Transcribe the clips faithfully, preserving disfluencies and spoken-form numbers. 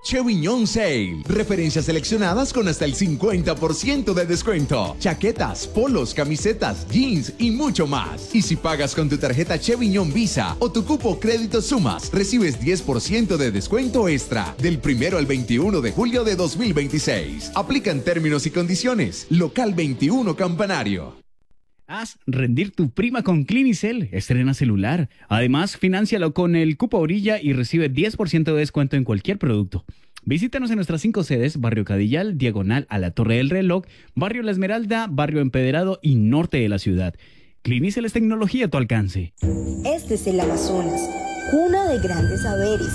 Cheviñón Sale. Referencias seleccionadas con hasta el cincuenta por ciento de descuento. Chaquetas, polos, camisetas, jeans y mucho más. Y si pagas con tu tarjeta Cheviñón Visa o tu cupo Crédito Sumas, recibes diez por ciento de descuento extra del primero al veintiuno de julio de dos mil veintiséis. Aplican términos y condiciones. Local veintiuno Campanario. Haz rendir tu prima con Clinicel. Estrena celular. Además, financialo con el cupo Orilla y recibe diez por ciento de descuento en cualquier producto. Visítanos en nuestras cinco sedes: Barrio Cadillal, diagonal a la Torre del Reloj, Barrio La Esmeralda, Barrio Empedrado y norte de la ciudad. Clinicel es tecnología a tu alcance. Este es el Amazonas, cuna de grandes saberes,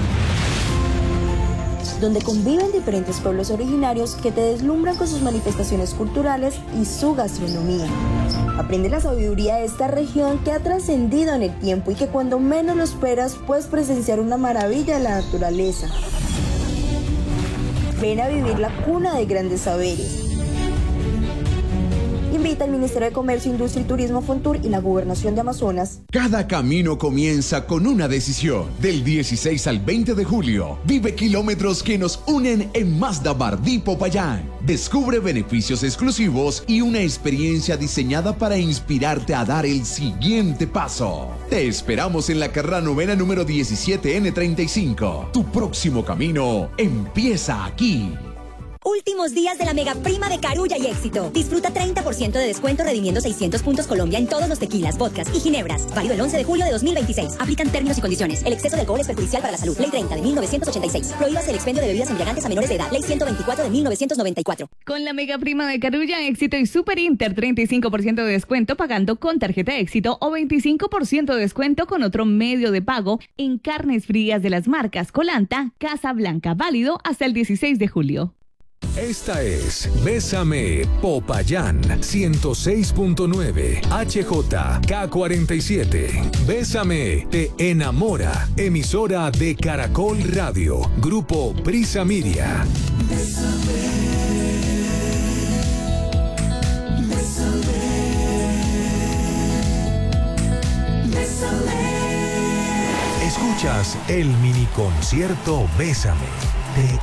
donde conviven diferentes pueblos originarios que te deslumbran con sus manifestaciones culturales y su gastronomía. Aprende la sabiduría de esta región que ha trascendido en el tiempo y que cuando menos lo esperas puedes presenciar una maravilla de la naturaleza. Ven a vivir la cuna de grandes saberes. Invita al Ministerio de Comercio, Industria y Turismo Fontur y la Gobernación de Amazonas. Cada camino comienza con una decisión. Del dieciséis al veinte de julio, vive kilómetros que nos unen en Mazda Bardí Popayán. Descubre beneficios exclusivos y una experiencia diseñada para inspirarte a dar el siguiente paso. Te esperamos en la carrera novena número diecisiete N treinta y cinco. Tu próximo camino empieza aquí. Últimos días de la mega prima de Carulla y Éxito. Disfruta treinta por ciento de descuento redimiendo seiscientos puntos Colombia en todos los tequilas, vodkas y ginebras. Válido el once de julio de dos mil veintiséis. Aplican términos y condiciones. El exceso de alcohol es perjudicial para la salud. Ley treinta de mil novecientos ochenta y seis. Prohíbas el expendio de bebidas embriagantes a menores de edad. Ley ciento veinticuatro de mil novecientos noventa y cuatro. Con la mega prima de Carulla, Éxito y Super Inter, treinta y cinco por ciento de descuento pagando con tarjeta Éxito o veinticinco por ciento de descuento con otro medio de pago en carnes frías de las marcas Colanta, Casa Blanca. Válido hasta el dieciséis de julio. Esta es Bésame Popayán ciento seis punto nueve H J K cuarenta y siete. Bésame te enamora. Emisora de Caracol Radio. Grupo Prisa Media. Bésame, bésame, bésame. Escuchas el mini concierto Bésame. Te